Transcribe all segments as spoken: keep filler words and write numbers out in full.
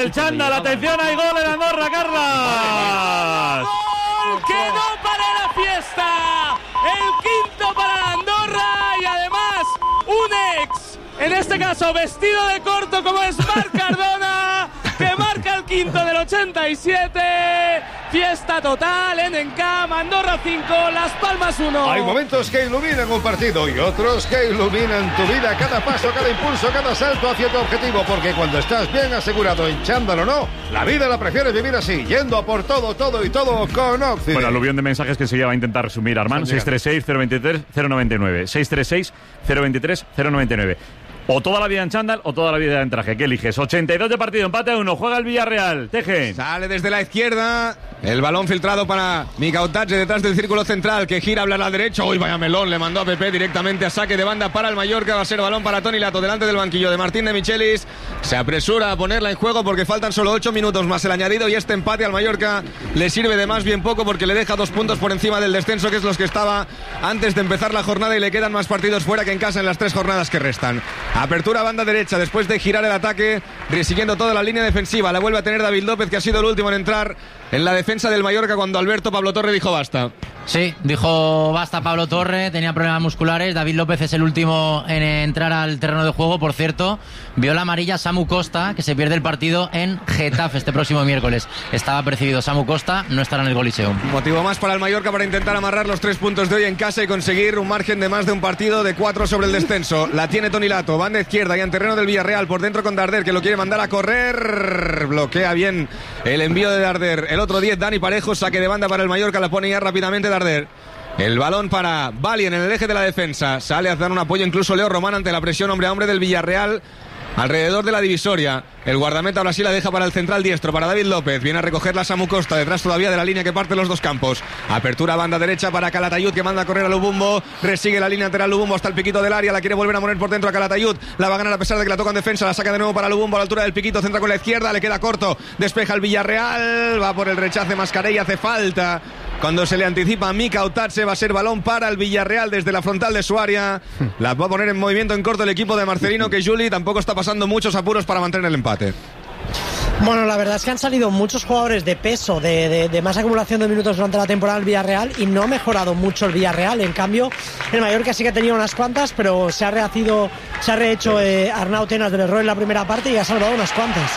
El chándal, atención, hay gol en Andorra, Carlas. ¡Gol! ¡Que no para la fiesta! El quinto para Andorra y además un ex, en este caso vestido de corto como es Marc Cardona, que marca el quinto del ochenta y siete. Fiesta total en Encam, Andorra cinco, Las Palmas uno. Hay momentos que iluminan un partido y otros que iluminan tu vida. Cada paso, cada impulso, cada salto hacia tu objetivo. Porque cuando estás bien asegurado en chándal o no, la vida la prefieres vivir así, yendo a por todo, todo y todo con Occident. Bueno, aluvión de mensajes que se va a intentar resumir, Armand. seis tres seis, cero dos tres, cero nueve nueve. seis tres seis, cero dos tres, cero nueve nueve. O toda la vida en chándal o toda la vida en traje. ¿Qué eliges? ochenta y dos de partido, empate a uno. Juega el Villarreal. Teje. Sale desde la izquierda. El balón filtrado para Mikautadze detrás del círculo central, que gira a la derecha. Uy, vaya melón. Le mandó a Pepe directamente a saque de banda para el Mallorca. Va a ser balón para Toni Lato delante del banquillo de Martín de Michelis. Se apresura a ponerla en juego porque faltan solo ocho minutos más el añadido. Y este empate al Mallorca le sirve de más bien poco porque le deja dos puntos por encima del descenso, que es los que estaba antes de empezar la jornada. Y le quedan más partidos fuera que en casa en las tres jornadas que restan. Apertura banda derecha después de girar el ataque, resiguiendo toda la línea defensiva. La vuelve a tener David López, que ha sido el último en entrar en la defensa del Mallorca cuando Alberto Pablo Torre dijo basta. Sí, dijo basta Pablo Torre, tenía problemas musculares. David López es el último en entrar al terreno de juego. Por cierto, vio la amarilla Samu Costa, que se pierde el partido en Getafe este próximo miércoles. Estaba percibido Samu Costa, no estará en el Coliseum. Motivo más para el Mallorca para intentar amarrar los tres puntos de hoy en casa y conseguir un margen de más de un partido de cuatro sobre el descenso. La tiene Toni Lato, banda izquierda y en terreno del Villarreal, por dentro con Darder, que lo quiere mandar a correr. Bloquea bien el envío de Darder. El otro diez, Dani Parejo, saque de banda para el Mallorca, la pone ya rápidamente Darder. El balón para Valien en el eje de la defensa. Sale a dar un apoyo incluso Leo Román ante la presión hombre a hombre del Villarreal alrededor de la divisoria. El guardameta Brasil la deja para el central diestro, para David López. Viene a recoger la Samu Costa, detrás todavía de la línea que parte los dos campos. Apertura banda derecha para Calatayud, que manda a correr a Lubumbo. Resigue la línea lateral Lubumbo hasta el piquito del área. La quiere volver a poner por dentro a Calatayud. La va a ganar a pesar de que la toca en defensa. La saca de nuevo para Lubumbo a la altura del piquito. Centra con la izquierda, le queda corto. Despeja el Villarreal. Va por el rechace Mascarella, hace falta. Cuando se le anticipa a Mikautadze, va a ser balón para el Villarreal desde la frontal de su área. La va a poner en movimiento en corto el equipo de Marcelino, que Juli tampoco está pasando muchos apuros para mantener el empate. Bueno, la verdad es que han salido muchos jugadores de peso, de, de, de más acumulación de minutos durante la temporada del Villarreal y no ha mejorado mucho el Villarreal. En cambio, el Mallorca sí que ha tenido unas cuantas, pero se ha rehacido, se ha rehecho eh, Arnau Tenas del error en la primera parte y ha salvado unas cuantas.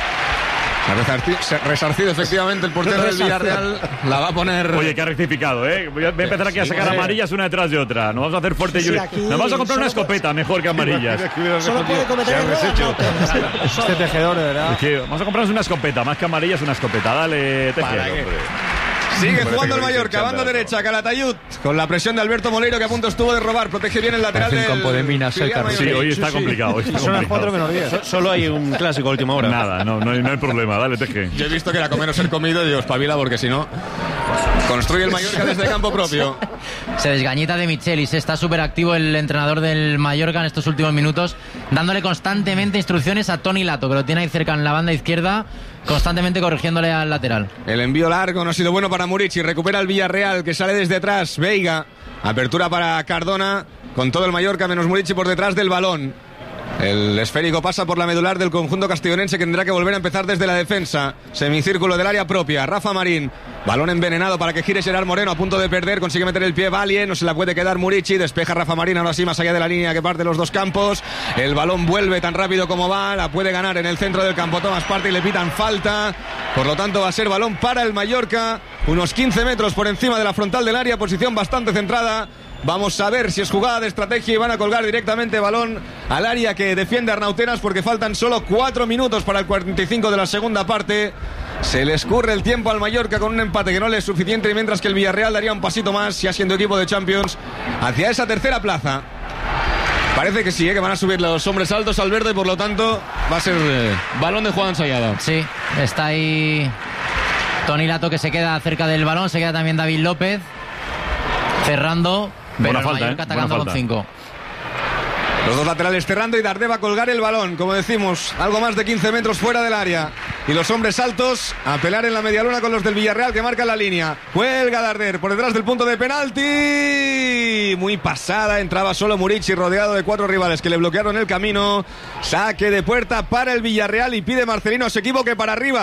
Ha resarcido efectivamente el portero del Villarreal. La va a poner. Oye, que ha rectificado, ¿eh? Voy a empezar aquí a sacar amarillas una detrás de otra. Nos vamos a hacer fuerte. Sí, aquí... Nos vamos a comprar una escopeta mejor que amarillas. Solo puede cometer error. Este tejedor, de verdad. Es que vamos a comprarnos una escopeta, más que amarillas, una escopeta. Dale, tejedor. Sigue jugando el Mallorca, banda derecha, Calatayud, con la presión de Alberto Moleiro, que a punto estuvo de robar, protege bien el lateral del campo de minas. Sí, hoy está complicado. Hoy está Son las cuatro menos diez. Solo hay un clásico a última hora. Nada, no, no, hay, no hay problema, dale, Teje. Yo he visto que era comer o ser comido y digo, espabila porque si no... Construye el Mallorca desde campo propio. Se desgañita de Michelis. Está súper activo el entrenador del Mallorca en estos últimos minutos, dándole constantemente instrucciones a Toni Lato, que lo tiene ahí cerca en la banda izquierda, constantemente corrigiéndole al lateral. El envío largo no ha sido bueno para Murici. Recupera el Villarreal, que sale desde atrás. Veiga. Apertura para Cardona, con todo el Mallorca menos Murici por detrás del balón. El esférico pasa por la medular del conjunto castellonense, que tendrá que volver a empezar desde la defensa. Semicírculo del área propia. Rafa Marín. Balón envenenado para que gire Gerard Moreno, a punto de perder. Consigue meter el pie Valien. No se la puede quedar Murici. Despeja Rafa Marín, ahora sí más allá de la línea que parte los dos campos. El balón vuelve tan rápido como va. La puede ganar en el centro del campo Tomás Partey y le pitan falta. Por lo tanto va a ser balón para el Mallorca. Unos quince metros por encima de la frontal del área. Posición bastante centrada. Vamos a ver si es jugada de estrategia y van a colgar directamente balón al área que defiende Arnau Tenas, porque faltan solo cuatro minutos para el cuarenta y cinco de la segunda parte. Se le escurre el tiempo al Mallorca con un empate que no le es suficiente, y mientras que el Villarreal daría un pasito más, ya siendo equipo de Champions, hacia esa tercera plaza. Parece que sí, ¿eh? Que van a subir los hombres altos al verde y por lo tanto va a ser eh, balón de jugada ensayada. Sí, está ahí Toni Lato, que se queda cerca del balón, se queda también David López cerrando. Pero buena el falta, Mallorca ¿eh? atacando con cinco. Los dos laterales cerrando y Darder va a colgar el balón. Como decimos, algo más de quince metros fuera del área. y los hombres altos a pelar en la medialuna con los del Villarreal que marcan la línea. Cuelga Darder por detrás del punto de penalti. Muy pasada, entraba solo Murici rodeado de cuatro rivales que le bloquearon el camino. Saque de puerta para el Villarreal y pide Marcelino a su equipo que para arriba.